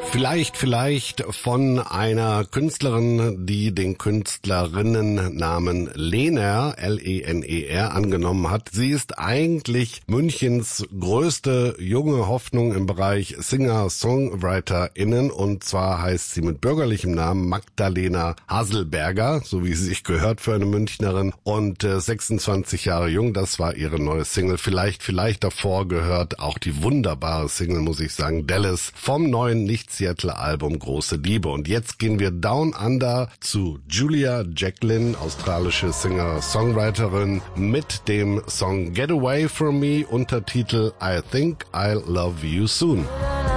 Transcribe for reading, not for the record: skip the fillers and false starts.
Vielleicht von einer Künstlerin, die den Künstlerinnennamen Lener, L-E-N-E-R, angenommen hat. Sie ist eigentlich Münchens größte junge Hoffnung im Bereich Singer-SongwriterInnen, und zwar heißt sie mit bürgerlichem Namen Magdalena Haselberger, so wie sie sich gehört für eine Münchnerin, und 26 Jahre jung. Das war ihre neue Single. Vielleicht davor gehört auch die wunderbare Single, muss ich sagen, Dallas vom neuen Nicht-Seattle-Album Große Liebe. Und jetzt gehen wir Down Under zu Julia Jacklin, australische Singer-Songwriterin, mit dem Song Get Away From Me, Untertitel I Think I'll Love You Soon.